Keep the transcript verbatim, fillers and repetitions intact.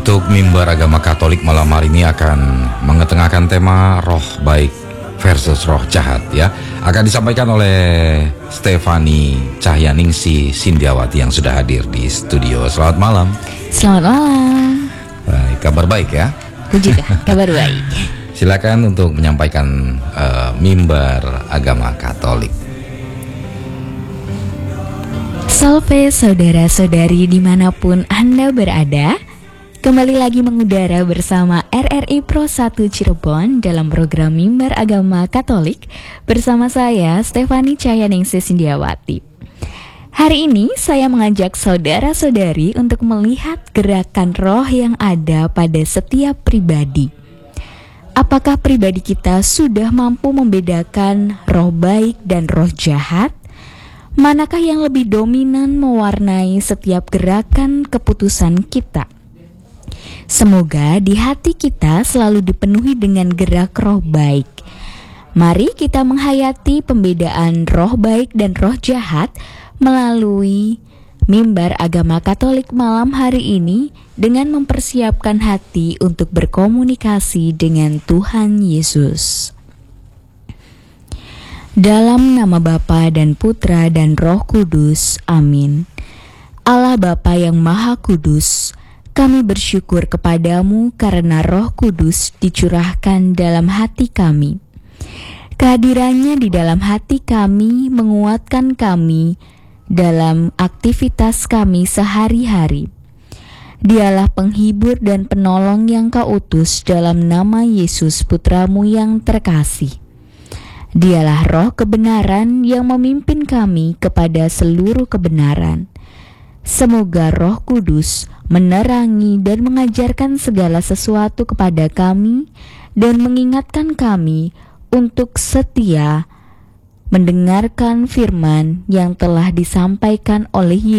Untuk mimbar agama Katolik malam hari ini akan mengetengahkan tema roh baik versus roh jahat ya. Akan disampaikan oleh Stefani Cahyaningsih Sindiawati yang sudah hadir di studio. Selamat malam. Selamat malam. Baik, kabar baik ya? Aku juga kabar baik. Silakan untuk menyampaikan uh, mimbar agama Katolik. Salve saudara-saudari dimanapun Anda berada. Kembali lagi mengudara bersama R R I Pro satu Cirebon dalam program Mimbar Agama Katolik bersama saya Stefani Cahyaningsih Sindiawati. Hari ini saya mengajak saudara-saudari untuk melihat gerakan roh yang ada pada setiap pribadi. Apakah pribadi kita sudah mampu membedakan roh baik dan roh jahat? Manakah yang lebih dominan mewarnai setiap gerakan keputusan kita? Semoga di hati kita selalu dipenuhi dengan gerak roh baik. Mari kita menghayati pembedaan roh baik dan roh jahat melalui mimbar agama Katolik malam hari ini dengan mempersiapkan hati untuk berkomunikasi dengan Tuhan Yesus. Dalam nama Bapa dan Putra dan Roh Kudus, amin. Allah Bapa yang Maha Kudus, kami bersyukur kepadamu karena Roh Kudus dicurahkan dalam hati kami. Kehadirannya di dalam hati kami menguatkan kami dalam aktivitas kami sehari-hari. Dialah penghibur dan penolong yang Kau utus dalam nama Yesus Putramu yang terkasih. Dialah roh kebenaran yang memimpin kami kepada seluruh kebenaran. Semoga Roh Kudus menerangi dan mengajarkan segala sesuatu kepada kami dan mengingatkan kami untuk setia mendengarkan firman yang telah disampaikan oleh Yesus.